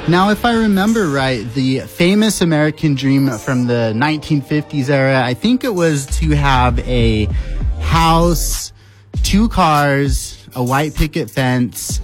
Now, if I remember right, the famous American dream from the 1950s era, I think it was to have a house, 2 cars, a white picket fence,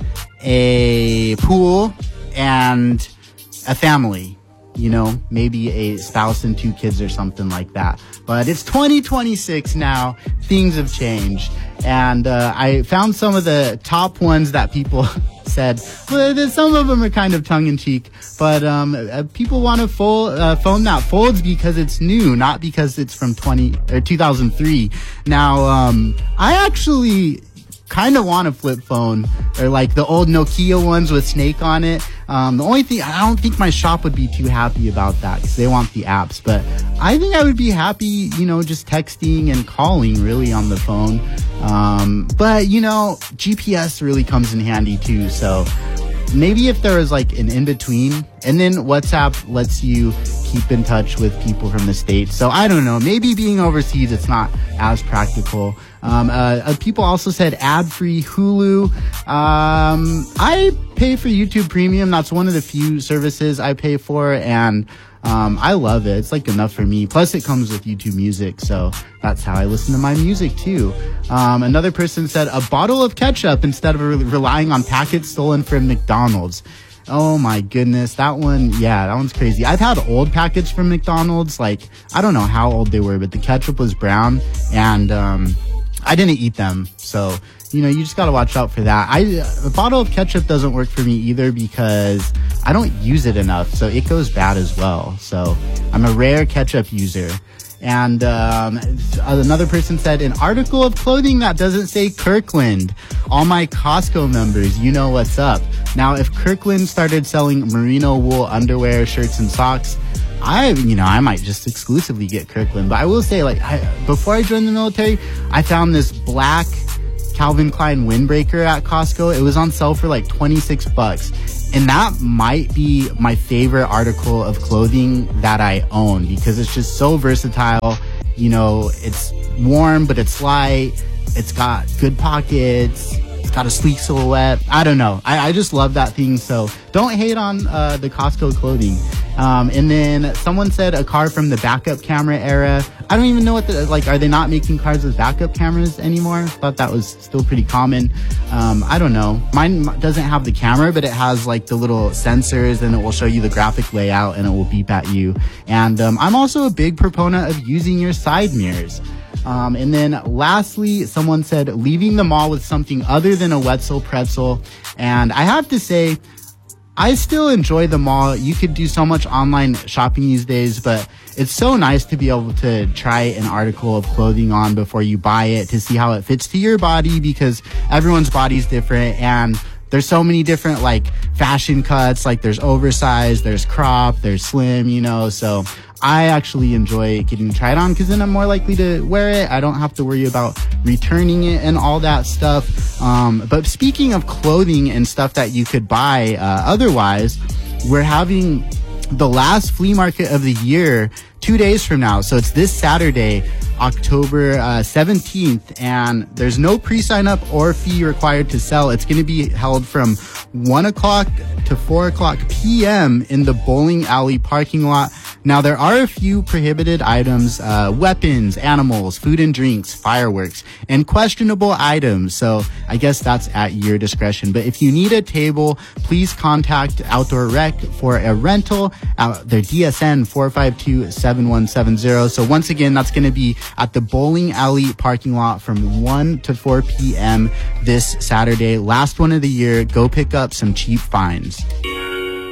a pool, and a family. You know, maybe a spouse and 2 kids or something like that. But it's 2026 now. Things have changed. And I found some of the top ones that people said. Well, some of them are kind of tongue-in-cheek. But people want a phone that folds because it's new, not because it's from 2003. Now, I actually kind of want a flip phone, or like the old Nokia ones with Snake on it. The only thing, I don't think my shop would be too happy about that because they want the apps, but I think I would be happy, you know, just texting and calling really on the phone. But you know, GPS really comes in handy too. So maybe if there was like an in-between, and then WhatsApp lets you keep in touch with people from the States. So I don't know, maybe being overseas, it's not as practical. People also said ad-free Hulu. I pay for YouTube Premium. That's one of the few services I pay for, and I love it. It's like enough for me. Plus, it comes with YouTube Music, so that's how I listen to my music too. Another person said a bottle of ketchup instead of relying on packets stolen from McDonald's. Oh my goodness, that one's crazy. I've had old packets from McDonald's, like, I don't know how old they were, but the ketchup was brown, and I didn't eat them, so, you know, you just gotta watch out for that. A bottle of ketchup doesn't work for me either because I don't use it enough, so it goes bad as well. So I'm a rare ketchup user. And another person said, an article of clothing that doesn't say Kirkland. All my Costco members, you know what's up. Now, if Kirkland started selling merino wool underwear, shirts, and socks, I might just exclusively get Kirkland. But I will say, like, before I joined the military, I found this black Calvin Klein windbreaker at Costco. It was on sale for like $26. And that might be my favorite article of clothing that I own because it's just so versatile. You know, it's warm, but it's light. It's got good pockets. It's got a sleek silhouette. I don't know. I just love that thing. So don't hate on the Costco clothing. And then someone said a car from the backup camera era. I don't even know are they not making cars with backup cameras anymore? Thought that was still pretty common. I don't know. Mine doesn't have the camera, but it has like the little sensors, and it will show you the graphic layout and it will beep at you. And I'm also a big proponent of using your side mirrors. And then lastly, someone said leaving the mall with something other than a Wetzel pretzel. And I have to say, I still enjoy the mall. You could do so much online shopping these days, but it's so nice to be able to try an article of clothing on before you buy it to see how it fits to your body, because everyone's body's different and there's so many different like fashion cuts. Like there's oversized, there's crop, there's slim, you know, so I actually enjoy getting tried on because then I'm more likely to wear it. I don't have to worry about returning it and all that stuff. But speaking of clothing and stuff that you could buy otherwise, we're having the last flea market of the year 2 days from now. So it's this Saturday, October 17th, and there's no pre-sign up or fee required to sell. It's going to be held from 1 o'clock to 4 o'clock p.m. in the bowling alley parking lot. Now, there are a few prohibited items, weapons, animals, food and drinks, fireworks, and questionable items. So I guess that's at your discretion. But if you need a table, please contact Outdoor Rec for a rental at their DSN 452-7170. So once again, that's going to be at the bowling alley parking lot from 1 to 4 p.m. this Saturday. Last one of the year. Go pick up some cheap finds.